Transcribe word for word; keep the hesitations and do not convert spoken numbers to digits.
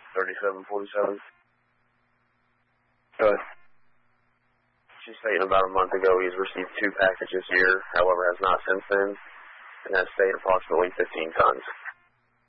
thirty-seven forty-seven. Go ahead. She's stating about a month ago he's received two packages here, however has not since then, and has stayed approximately fifteen tons.